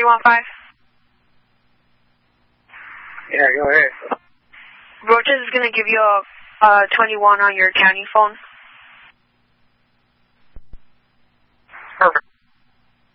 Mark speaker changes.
Speaker 1: 315?
Speaker 2: Yeah, go ahead.
Speaker 1: Roaches is going to give you a 21 on your county phone.